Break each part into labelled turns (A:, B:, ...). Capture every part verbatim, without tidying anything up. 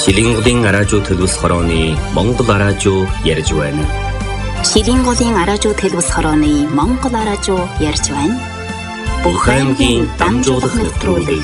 A: Шилинголын араажуу төлөвс хорооны Монгол араажуу ярьж байна.
B: Шилинголын араажуу төлөвс хорооны Монгол араажуу ярьж байна. Бүх аймгийн дамжуулах нэвтрүүлэг.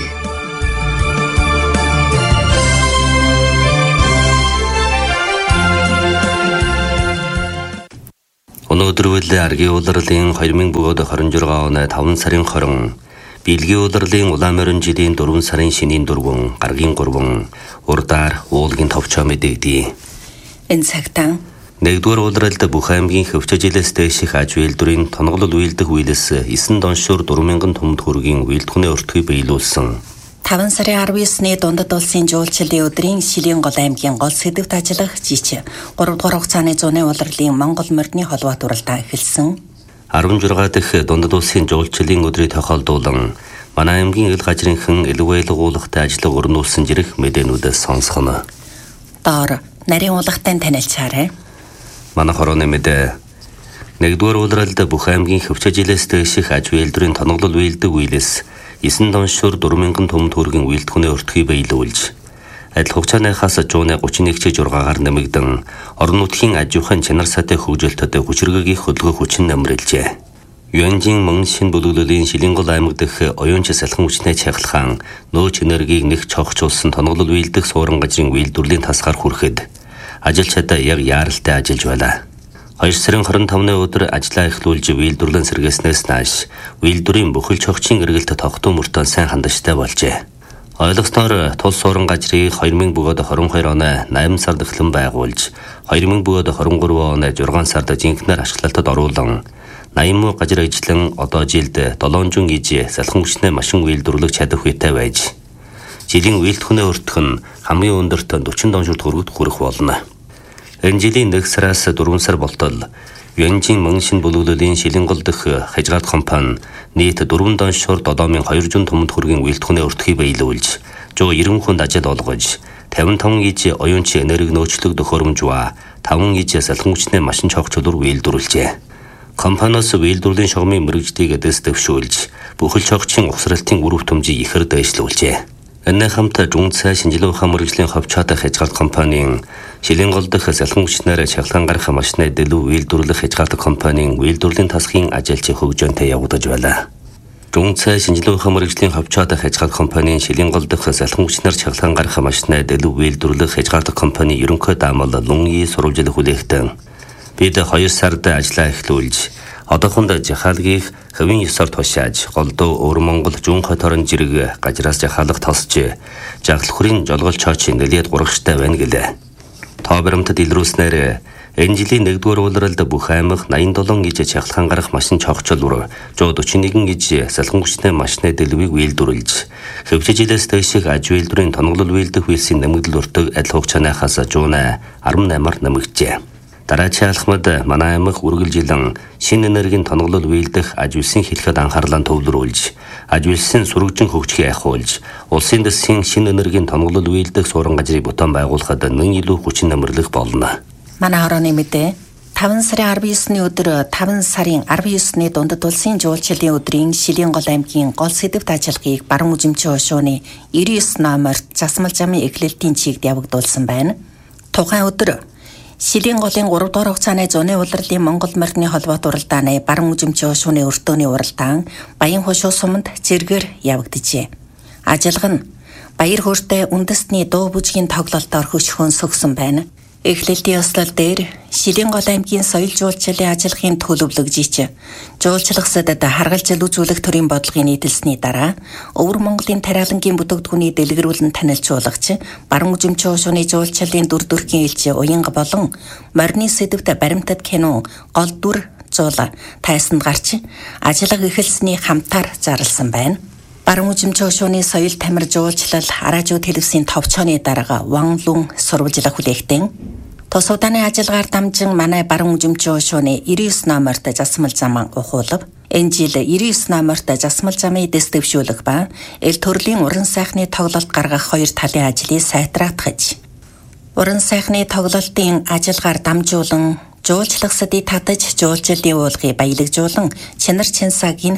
A: Өнөөдөр үйл аргийн улирлын две тысячи двадцать шесть оны таван сарын хорон Билгийн улирлын улаан морин жилийн дөрвөн сарын шинийн дөрвөн, гаргийн гурван, урдаар уулгийн товчоо мэдэгдээ.
B: Энэ цагтаа
A: нэгдүгээр улиралд бүх аймгийн хөвчөжилээс дэших аж үйлдвэрийн тоноглол үйлдэх үйлс эсэн доншуур дөрвөн мянган төмд хүргийн үйлдвэрний өртгөй биелүүлсэн.
B: таван сарын арван есний дундад улсын жуулчлалын өдрийн Шилингол аймгийн гол сэдвт ажиллах жич гурав дугаар хугацааны зуны улирлын Монгол морины холбоот уралдаан эхэлсэн.
A: арван жургаа дахь дундад улсын жуулчлалын өдрийг тохиолдуулан манай аймгийн ил гажрынхан илвэлгуулахтай ажиллаг өрнүүлсэн жирэх мэдээнүүдээс сонсгоно.
B: Доор нарийн уулгатай танилцаарай.
A: Манай хорооны мэдээ нэгдүгээр улиралд бүх аймгийн хөвчөжилээс дэших аж үйлдвэрийн тоноглол үйлдэг үйлс эсэн доншуур дөрвөн мянган төмд хүргийн үйлдвэрний өртгөй биелүүлж адил хугацааныхаас жууны гучин нэг жургаагаар нэмэгдэн орон нутгийн аж ахуйн чанар сайтай хөгжөлтөд хүчиргэгийн хөдөлгөөх хүчин нэмрэлжээ. Юанжин мөн шин бүлэглэлийн Шилингол аймаг дэх оюунч салхан хүчнээ чахалхан нөөц энергийг нэг цогцолсон тоноглол үйлдэх суурин газрын үйлдвэрлэлийн тасгаар хүрэхэд ажилчдаа яг яаралтай ажиллаж байлаа. хоёр сарын двадцать пятны өдөр ажлаа эхлүүлж үйлдвэрлэн сэргээснээс нааш үйлдвэрийн бүхэл чогчийн эргэлт тогтуу мөртөө сайн хандажтай болжээ. Ойлгосноор тул суурин газрыг две тысячи двадцать two оны восемь сард эхлэн байгуулж две тысячи двадцать three оны шесть сард жинхнээр ашиглалтад оруулан восемьдесят муу газар ажиллан одоо жилд долоон иж салхан хүчнээ машин үйлдвэрлэх чадах үйтэй байж жилийн үйлдвэрний өртөх нь хамгийн өндөрт forty доншуур төгрөгт хүрэх болно. Энэ жилийн нэг сараас дөрвөн сар болтол Юанжин мөн шин бүлэглэлийн Шилингол дэх хажгаалт компани нийт дөрвөн доншуур seven thousand two hundred төмд хүргийн үйлдвэрний өртгөй биелүүлж one hundred ninety хүнд ажил олгож fifty-five иж оюунч энерги нөөцлөг төхөөрөмж ба five иж салхан хүчнээ машин чогцолоор үйлдвэрлэжээ. Компаниос үйлдвэрлэлийн шугамын мэргэжлийг эдэс дэвшүүлж бүхэл чогчийн ухсралтын үр хөтөмжийг ихэр дэвшлүүлжээ. Энэ хамт Жунцай шинжилгээ ухаан мэргэжлийн хавчаатай хязгаалт компанийн Шилингол дэх салхан хүчнээр чахалгаан гарах машины дэлүү үйлдвэрлэх хязгаалт компанийн үйлдвэрлэлийн тасгын ажилч хөгжөөнтэй явагдаж байлаа. Жунцай шинжилгээ ухаан мэргэжлийн хавчаатай хязгаалт компанийн Шилингол дэх салхан хүчнээр чахалгаан гарах машины дэлүү үйлдвэрлэх хязгаалт компани ерөнхий даамал Лунги сурвалжил хүлээхтэн бид two сард ажиллаа эхлүүлж одоохонд жахаалгыг хэвийн ёсоор тушааж голдуу өвөр Монгол зүүн хот орон жирэг гажраас жахаалга тосч жаглахрын жолгол чоочийн нэлээд гурагштай байна гэлээ. Тоо баримтад илрүүлснээр энэ жилийн нэгдүгээр улиралд бүх аймаг eighty-seven иж чахалгаан гарах машин чогцолвор one hundred forty-one иж салхан хүчтэй машины дэлвийг үйлдвэрлэж хөвчөжилээс дэших аж үйлдвэрийн тоноглол үйлдэх үйлсийн нэмэгдэл өртөг адил хугацааныхаас eighty-eight-аар нэмэгджээ. Дараачийн алхмад манай аймаг үргэлжилэн шинэ энергийн тоноглол үйлдэх аж үйлсийн хэлхэд анхаарлаа төвлөрүүлж аж үйлсийн сүрэгжин хөгжихийг ахиулж улсын дэсийн шинэ энергийн тоноглол үйлдэх суурин газрыг бутаан байгуулахад нэн илүү хүчин нэмэрлэх болно.
B: Манай хорооны мэдээ таван сарын арван есний өдөр таван сарын арван есний дундад улсын жуулчлалын өдрийн Шилингол аймгийн гол сэдвт ажиллагааг баруун үзэмжийн хошууны ninety-nine номерт засмал замын эхлэлтийн чигт явагдуулсан байна. Тухайн өдөр Шилинголын three дугаар хугацааны зуны улирлын Монгол морины холбоот уралдааны баруун үзэмжийн хошууны өртөөний уралдаан Баян хошуу суманд зэргээр явагдажээ. Ажиллага нь баяр хөөртэй үндэстний дуу бүжгийн тоглолтоор хөшгөөн сөгсөн байна. Эхлэлтийн ёслол дээр Шилингол аймгийн соёл жуулчлалын ажиллагааны төлөвлөгжич жуулчлалсадад харгалзал үзүүлэх төрийн бодлогын нийтэлсний дараа Өвөр Монголын тариалангийн бүтээгдэхүүний дэлгэрүүлэн танилцуулгач баруун үзэмжийн хошууны жуулчлалын дүр төрхийн элч Уянга болон морины сэдвт баримтат кино гол дүр зуул тайсанд гарч ажиллага эхэлсний хамтаар зарласан байна. Баруун үзэмжийн хошууны соёл тамир жуулчлал араажуу телевизийн товчооны дарга Ван Лун сурвалжлах хүлээхтэн тус удааны ажиллагаар дамжин манай баруун үзэмжийн хошууны ninety-nine номерт засмал зам ухуулав. Энэ жил ninety-nine номерт засмал замыг дэс дэвшүүлэх ба эл төрлийн уран сайхны тоглолт гаргах хоёр талын ажлыг сайтраатгаж уран сайхны тоглолтын ажиллагаар дамжуулан жуулчлагсдыг татаж жуулчлалын уулгыг баялагжуулан чанар чансагийн